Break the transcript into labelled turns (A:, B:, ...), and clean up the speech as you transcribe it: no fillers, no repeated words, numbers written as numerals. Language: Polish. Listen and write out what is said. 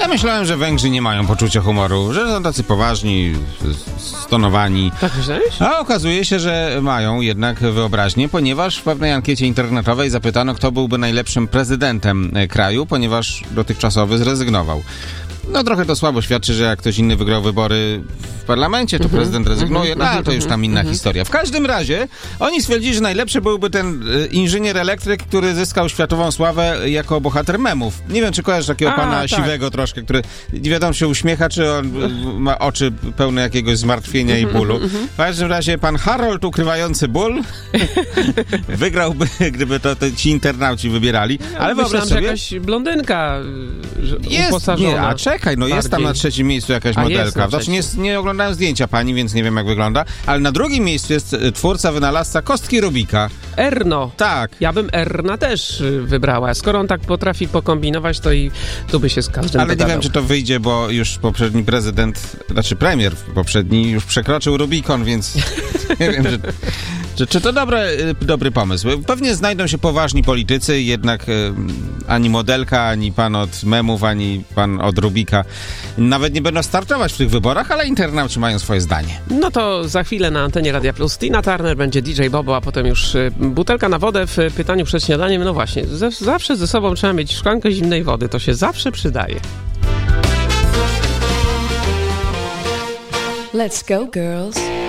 A: ja myślałem, że Węgrzy nie mają poczucia humoru, że są tacy poważni, stonowani.
B: Tak myślałeś?
A: A okazuje się, że mają jednak wyobraźnię, ponieważ w pewnej ankiecie internetowej zapytano, kto byłby najlepszym prezydentem kraju, ponieważ dotychczasowy zrezygnował. No trochę to słabo świadczy, że jak ktoś inny wygrał wybory w parlamencie, to prezydent rezygnuje, no ale to już tam inna historia. W każdym razie oni stwierdzili, że najlepszy byłby ten inżynier elektryk, który zyskał światową sławę jako bohater memów. Nie wiem, czy kojarzysz takiego pana siwego troszkę, który nie wiadomo, się uśmiecha, czy on ma oczy pełne jakiegoś zmartwienia i bólu. W każdym razie pan Harold ukrywający ból wygrałby, gdyby to ci internauci wybierali. Ale wyobraź sobie,
B: jakaś blondynka
A: jest,
B: uposażona.
A: Czekaj, no jest tam na trzecim miejscu jakaś modelka. Znaczy nie oglądałem zdjęcia pani, więc nie wiem jak wygląda, ale na drugim miejscu jest twórca, wynalazca kostki Rubika.
B: Erno.
A: Tak.
B: Ja bym Erna też wybrała. Skoro on tak potrafi pokombinować, to i tu by się z każdym
A: Ale
B: dodawał.
A: nie wiem, czy to wyjdzie, bo już poprzedni premier poprzedni już przekroczył Rubikon, więc nie wiem, czy to dobry pomysł. Pewnie znajdą się poważni politycy, jednak ani modelka, ani pan od memów, ani pan od Rubika nawet nie będą startować w tych wyborach, ale internauci mają swoje zdanie.
B: No to za chwilę na antenie Radia Plus Tina Turner, będzie DJ Bobo, a potem już butelka na wodę w pytaniu przed śniadaniem. No właśnie, zawsze ze sobą trzeba mieć szklankę zimnej wody, to się zawsze przydaje.
C: Let's go, girls.